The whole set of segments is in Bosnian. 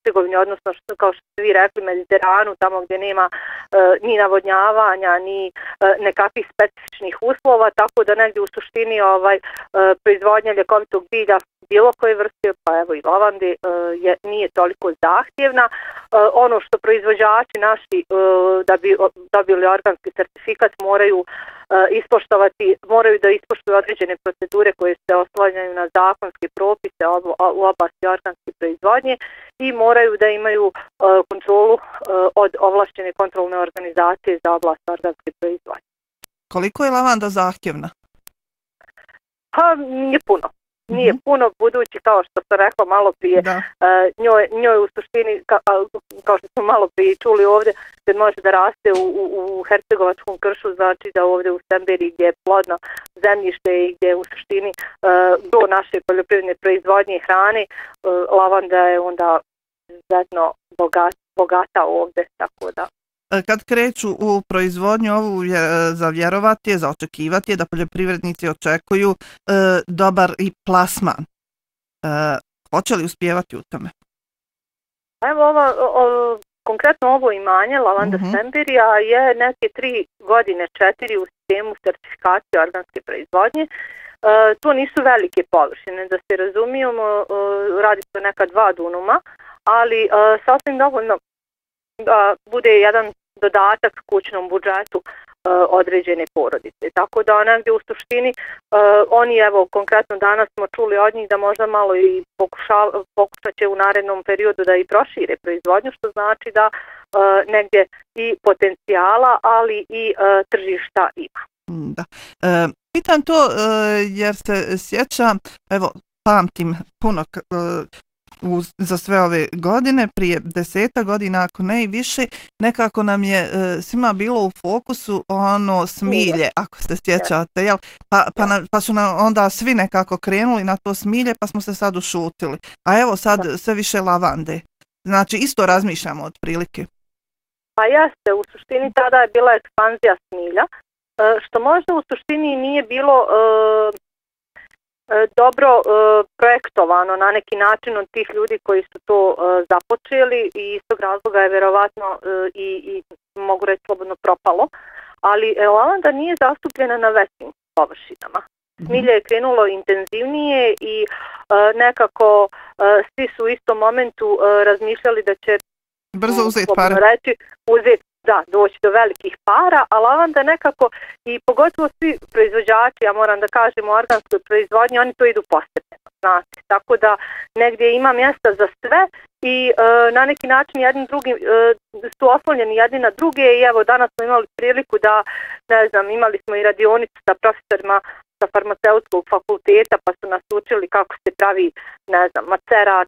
Hercegovini, odnosno kao što ste vi rekli, Mediteranu, tamo gdje nema ni navodnjavanja, ni nekakvih specifičnih uslova, tako da negdje u suštini proizvodnja ljekovitog bilja bilo koje vrste, pa evo i lavande, nije toliko zahtjevna. Ono što proizvođači naši da bi dobili organski certifikat moraju da ispoštuju određene procedure koje se oslanjaju na zakonske propise u oblasti organske proizvodnje i moraju da imaju kontrolu od ovlaštene kontrolne organizacije za oblast organske proizvodnje. Koliko je lavanda zahtjevna? Pa nije puno. Nije puno, budući kao što sam rekla malo prije, njoj u suštini, kao što smo malo prije čuli ovdje, se može da raste u Hercegovačkom kršu, znači da ovdje u Semberiji gdje je plodno zemljište i gdje u suštini do naše poljoprivredne proizvodnje hrane, lavanda je onda izuzetno bogata ovdje, tako da. Kad kreću u proizvodnju ovu za vjerovati je, za očekivati je da poljoprivrednici očekuju dobar i plasman. Hoće li uspijevati u tome? Evo konkretno ovo imanje Lavanda Semberija je neke 3 godine, 4 u sistemu certifikacije organske proizvodnje. To nisu velike površine, da se razumijemo, radi se neka 2 dunuma, ali sasvim dovoljno da bude jedan dodatak kućnom budžetu određene porodice. Tako da negdje u suštini oni, evo konkretno danas smo čuli od njih da možda malo i pokušat će u narednom periodu da i prošire proizvodnju, što znači da negdje i potencijala, ali i tržišta ima. Da. Pitam to jer se sjećam, evo pamtim puno za sve ove godine, prije 10 godina, ako ne i više, nekako nam je svima bilo u fokusu ono smilje, ako se sjećate, jel? Pa su nam onda svi nekako krenuli na to smilje, pa smo se sad ušutili. A evo sad sve više lavande. Znači isto razmišljamo otprilike. Pa jeste, u suštini tada je bila ekspanzija smilja, što možda u suštini nije bilo dobro projektovano na neki način od tih ljudi koji su to započeli i iz tog razloga je vjerovatno i mogu reći slobodno propalo, ali lavanda nije zastupljena na većim površinama. Smilje je krenulo intenzivnije i nekako svi su u istom momentu razmišljali da će brzo uzeti pare. Doći do velikih para, a lavanda nekako i pogotovo svi proizvođači, ja moram da kažem u organskoj proizvodnji, oni to idu postepeno, znači, tako da negdje ima mjesta za sve i na neki način jedni drugi su oslonjeni jedni na druge i evo danas smo imali priliku da, ne znam, imali smo i radionicu sa profesorima sa farmaceutskog fakulteta pa su nas učili kako se pravi, ne znam, macerat,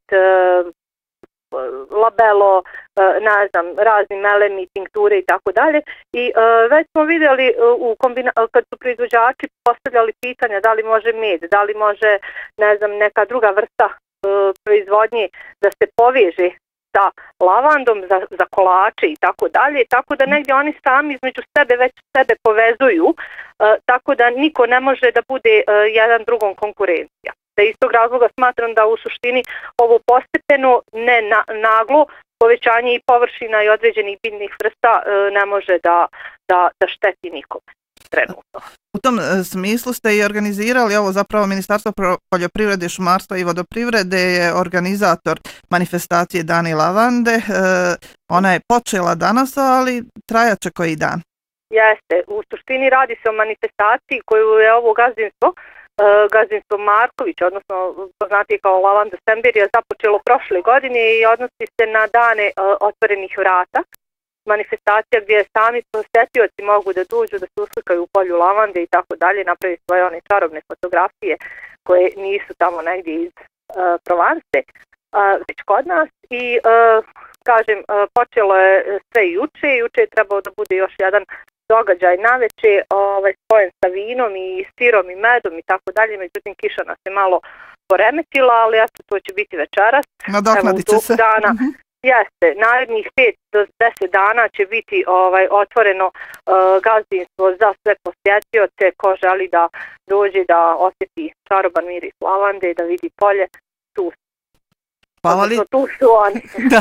labelo, ne znam, razni melemi, tinkture i tako dalje. I već smo vidjeli kad su proizvođači postavljali pitanja da li može med, da li može, ne znam, neka druga vrsta proizvodnje da se poveže sa lavandom za kolače i tako dalje, tako da negdje oni sami između sebe već sebe povezuju, tako da niko ne može da bude jedan drugom konkurencija. Da iz tog razloga smatram da u suštini ovo postepeno, ne naglo, povećanje i površina i određenih biljnih vrsta ne može da šteti nikome trenutno. U tom smislu ste i organizirali ovo, zapravo Ministarstvo poljoprivrede, šumarstva i vodoprivrede je organizator manifestacije Dani lavande. Ona je počela danas, ali trajaće koji dan? Jeste, u suštini radi se o manifestaciji koju je ovo gazdinstvo Marković, odnosno poznati kao Lavanda Semberija, započelo prošle godine i odnosi se na dane otvorenih vrata. Manifestacija gdje sami posjetioci mogu da dođu, da se uslikaju u polju lavande i tako dalje, napravi svoje one čarobne fotografije koje nisu tamo negdje iz Provence, već kod nas. I kažem, počelo je sve juče je trebao da bude još jedan događaj naveče, spojen sa vinom i sirom i medom i tako dalje, međutim kiša nas je malo poremetila, ali to će biti večeras. Nadoknadit će se. Dana. Jeste, narednih 5 do 10 dana će biti otvoreno gazdinstvo za sve posjetioce ko želi da dođe da osjeti čaroban miris lavande, da vidi polje, tu Hvala li? Tu su oni. Da.